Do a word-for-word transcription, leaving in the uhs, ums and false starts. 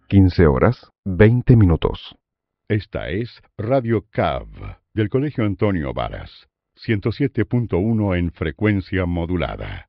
quince horas, veinte minutos. Esta es Radio C A V del Colegio Antonio Varas, ciento siete punto uno en frecuencia modulada.